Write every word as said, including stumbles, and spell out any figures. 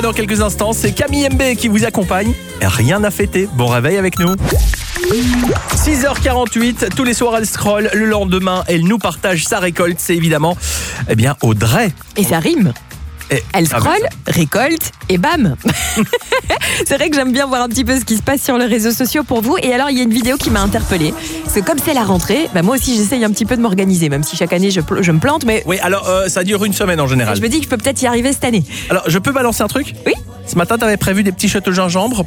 Dans quelques instants, c'est Camille M B qui vous accompagne. Rien à fêter. Bon réveil avec nous. six heures quarante-huit, tous les soirs elle scroll. Le lendemain, elle nous partage sa récolte. C'est évidemment, eh bien, Audrey. Et ça rime. Et, Elle ah, scrolle, mais- récolte et bam. C'est vrai que j'aime bien voir un petit peu ce qui se passe sur les réseaux sociaux pour vous. Et alors, il y a une vidéo qui m'a interpellée. Parce que comme c'est la rentrée, bah moi aussi j'essaye un petit peu de m'organiser. Même si chaque année je, pl- je me plante, mais Oui, alors euh, ça dure une semaine en général. je me dis que je peux peut-être y arriver cette année. Alors, je peux balancer un truc ? Oui. Ce matin, tu avais prévu des petits shots au gingembre